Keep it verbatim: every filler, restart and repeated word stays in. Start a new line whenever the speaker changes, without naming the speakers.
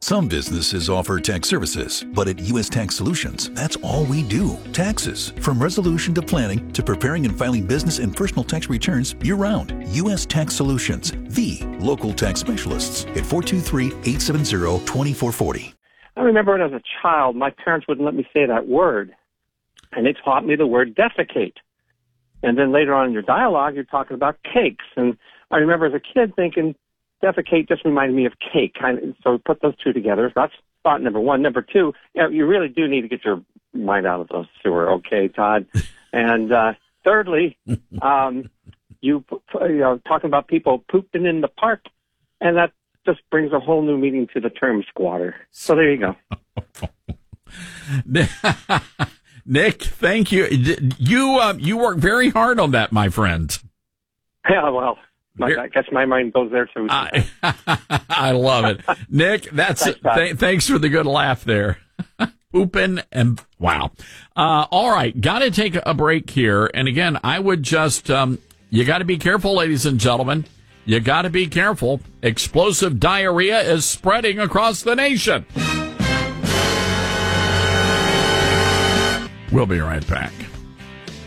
Some businesses offer tax services, but at U S Tax Solutions, that's all we do. Taxes. From resolution to planning to preparing and filing business and personal tax returns year-round. U S Tax Solutions, the local tax specialists at four two three, eight seven zero, two four four zero.
I remember when I was a child, my parents wouldn't let me say that word, and they taught me the word defecate. And then later on in your dialogue, you're talking about cakes. And I remember as a kid thinking, defecate just reminded me of cake. Kind so put those two together. That's thought number one. Number two, you know, you really do need to get your mind out of the sewer, okay, Todd? And uh, thirdly, um, you, you know, talking about people pooping in the park, and that just brings a whole new meaning to the term squatter. So there you go.
Nick, thank you. You uh, you work very hard on that, my friend.
Yeah, well, my, I guess my mind goes there too.
I, I love it, Nick. That's thanks, th- thanks for the good laugh there. Pooping and wow. Uh, all right, got to take a break here. And again, I would just um, you got to be careful, ladies and gentlemen. You got to be careful. Explosive diarrhea is spreading across the nation. We'll be right back.